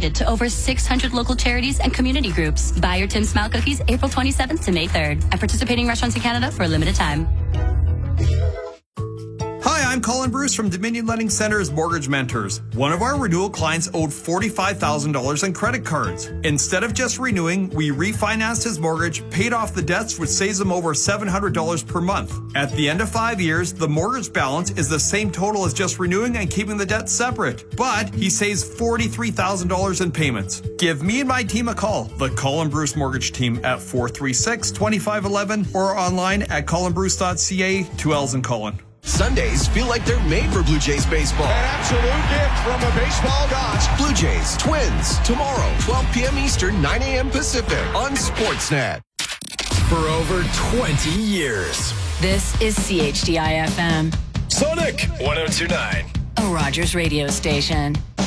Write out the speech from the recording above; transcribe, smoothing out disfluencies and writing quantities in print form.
donated to over 600 local charities and community groups. Buy your Tim Smile cookies April 27th to May 3rd at participating restaurants in Canada for a limited time. Hi, I'm Colin Bruce from Dominion Lending Center's Mortgage Mentors. One of our renewal clients owed $45,000 in credit cards. Instead of just renewing, we refinanced his mortgage, paid off the debts, which saves him over $700 per month. At the end of 5 years, the mortgage balance is the same total as just renewing and keeping the debts separate. But he saves $43,000 in payments. Give me and my team a call, the Colin Bruce Mortgage Team at 436-2511 or online at colinbruce.ca, 2 L's in Colin. Sundays feel like they're made for Blue Jays baseball. An absolute gift from a baseball gods. Blue Jays, Twins, tomorrow, 12 p.m. Eastern, 9 a.m. Pacific on Sportsnet. For over 20 years. This is CHDI FM. Sonic 102.9. A Rogers radio station.